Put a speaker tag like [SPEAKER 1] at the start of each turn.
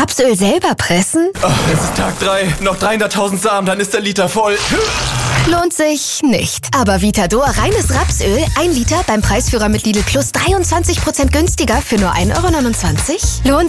[SPEAKER 1] Rapsöl selber pressen?
[SPEAKER 2] Oh, es ist Tag 3. Noch 300.000 Samen, dann ist der Liter voll.
[SPEAKER 1] Lohnt sich nicht. Aber Vitador reines Rapsöl, 1 Liter beim Preisführer mit Lidl Plus 23% günstiger für nur 1,29 € lohnt